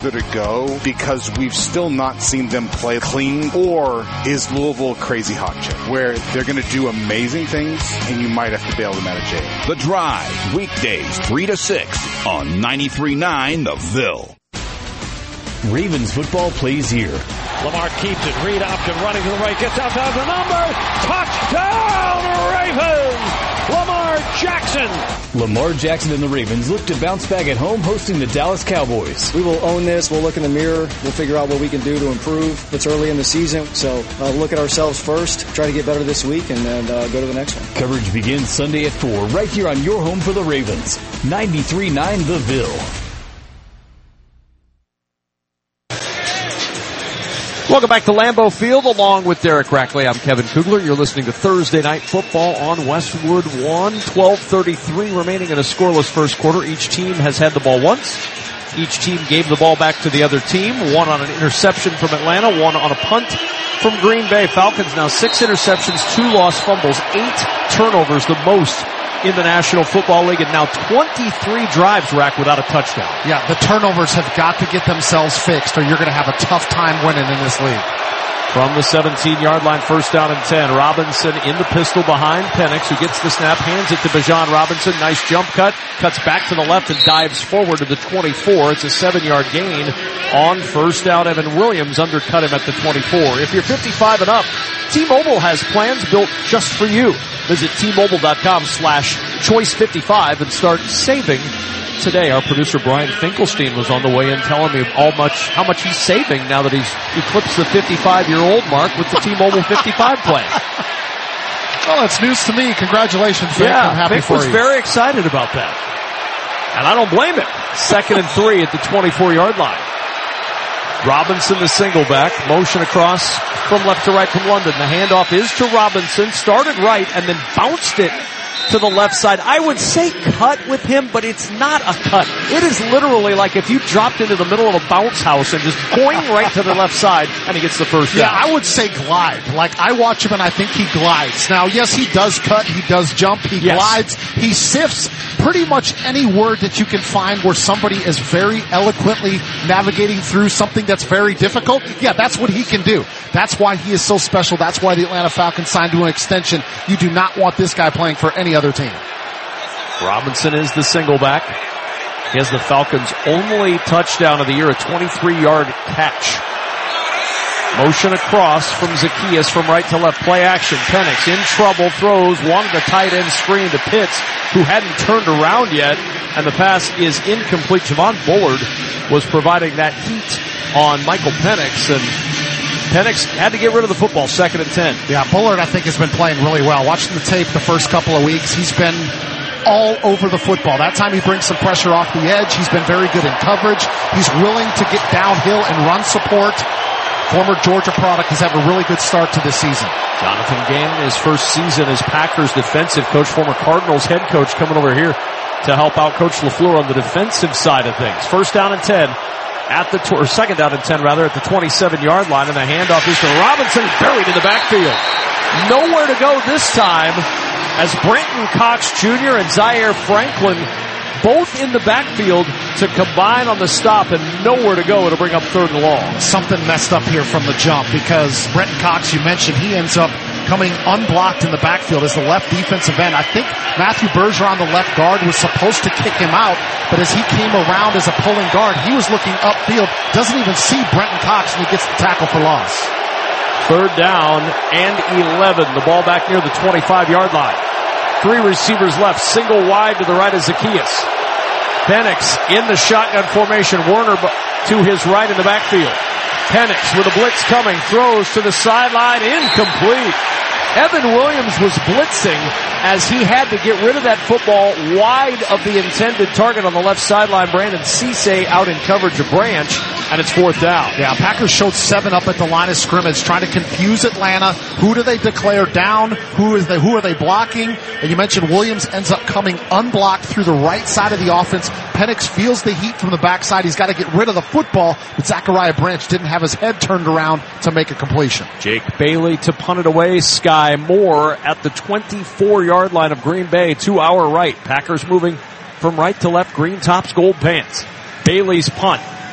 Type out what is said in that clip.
further to go because we've still not seen them play clean? Or is Louisville a crazy hot chip where they're going to do amazing things and you might have to bail them out of jail? The Drive, weekdays 3 to 6 on 93.9 The Ville. Ravens football plays here. Lamar keeps it. Reed Option running to the right. Gets outside the number. Touchdown Ravens! Lamar Jackson. Lamar Jackson and the Ravens look to bounce back at home hosting the Dallas Cowboys. We will own this. We'll look in the mirror. We'll figure out what we can do to improve. It's early in the season, so look at ourselves first, try to get better this week, and then go to the next one. Coverage begins Sunday at 4 right here on your home for the Ravens. 93.9 The Ville. Welcome back to Lambeau Field along with Derek Rackley. I'm Kevin Kugler. You're listening to Thursday Night Football on Westwood 1. 12:33 remaining in a scoreless first quarter. Each team has had the ball once. Each team gave the ball back to the other team. One on an interception from Atlanta, one on a punt from Green Bay. Falcons now 6 interceptions, 2 lost fumbles, 8 turnovers, the most in the National Football League, and now 23 drives, Rack, without a touchdown. Yeah, the turnovers have got to get themselves fixed or you're going to have a tough time winning in this league. From the 17-yard line, first down and 10. Robinson in the pistol behind Penix, who gets the snap, hands it to Bijan Robinson. Nice jump cut, cuts back to the left and dives forward to the 24. It's a 7-yard gain on first down. Evan Williams undercut him at the 24. If you're 55 and up, T-Mobile has plans built just for you. Visit T-Mobile.com/choice55 and start saving today. Our producer Brian Finkelstein was on the way in telling me how much he's saving now that he's eclipsed the 55-year-old mark with the T-Mobile 55 plan. Well, it's news to me. Congratulations, Vic. Yeah, I'm happy Vic for was you. very excited about that. And I don't blame him. 2nd and 3 at the 24-yard line. Robinson, the single back, motion across from left to right from London. The handoff is to Robinson, started right and then bounced it to the left side. I would say cut with him, but it's not a cut. It is literally like if you dropped into the middle of a bounce house and just going right to the left side and he gets the first down. Yeah, I would say glide. Like, I watch him and I think he glides. Now, yes, he does cut, he does jump, he glides, he sifts pretty much any word that you can find where somebody is very eloquently navigating through something that's very difficult. Yeah, that's what he can do. That's why he is so special. That's why the Atlanta Falcons signed to an extension. You do not want this guy playing for any other team. Robinson is the single back. He has the Falcons' only touchdown of the year, a 23-yard catch. Motion across from Zacchaeus from right to left. Play action. Penix in trouble, throws, wanted a tight end screen to Pitts, who hadn't turned around yet, and the pass is incomplete. Javon Bullard was providing that heat on Michael Penix, and Penix had to get rid of the football, 2nd and 10. Yeah, Bullard, I think, has been playing really well. Watching the tape the first couple of weeks, he's been all over the football. That time he brings some pressure off the edge. He's been very good in coverage. He's willing to get downhill and run support. Former Georgia product has had a really good start to this season. Jonathan Gannon, his first season as Packers defensive coach, former Cardinals head coach, coming over here to help out Coach LaFleur on the defensive side of things. First down and 10 at the, or second down and 10 rather, at the 27-yard line, and the handoff is to Robinson, buried in the backfield. Nowhere to go this time as Brenton Cox Jr. and Zaire Franklin both in the backfield to combine on the stop, and nowhere to go to bring up 3rd and long. Something messed up here from the jump because Brenton Cox, you mentioned, he ends up coming unblocked in the backfield as the left defensive end. I think Matthew Bergeron, the left guard, was supposed to kick him out, but as he came around as a pulling guard, he was looking upfield, doesn't even see Brenton Cox, and he gets the tackle for loss. 3rd down and 11. The ball back near the 25-yard line. 3 receivers left, single wide to the right of Zacchaeus. Penix in the shotgun formation. Werner to his right in the backfield. Penix with a blitz coming, throws to the sideline, incomplete. Evan Williams was blitzing as he had to get rid of that football wide of the intended target on the left sideline. Brandon Cisse out in coverage of Branch, and it's 4th down. Yeah, Packers showed 7 up at the line of scrimmage, trying to confuse Atlanta. Who do they declare down? Who are they blocking? And you mentioned Williams ends up coming unblocked through the right side of the offense. Penix feels the heat from the backside. He's got to get rid of the football, but Zachariah Branch didn't have his head turned around to make a completion. Jake Bailey to punt it away. Sky Moore at the 24-yard line of Green Bay to our right. Packers moving from right to left. Green tops, gold pants. Bailey's punt